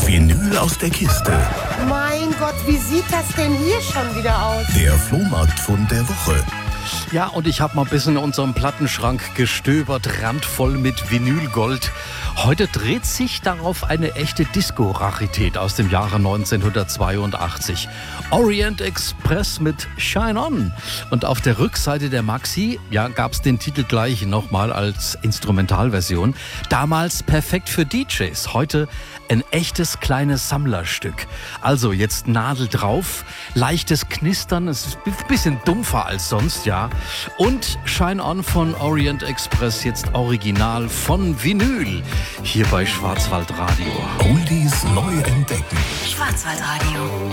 Vinyl aus der Kiste. Mein Gott, wie sieht das denn hier schon wieder aus? Der Flohmarktfund der Woche. Ja, und ich habe mal ein bisschen in unserem Plattenschrank gestöbert, randvoll mit Vinylgold. Heute dreht sich darauf eine echte Disco-Rarität aus dem Jahre 1982. Orient Express mit Shine On. Und auf der Rückseite der Maxi, gab es den Titel gleich nochmal als Instrumentalversion. Damals perfekt für DJs, heute ein echtes kleines Sammlerstück. Also jetzt Nadel drauf, leichtes Knistern, es ist ein bisschen dumpfer als sonst, ja. Und Shine On von Orient Express, jetzt original von Vinyl, hier bei Schwarzwaldradio. Oldies neu entdecken. Schwarzwaldradio.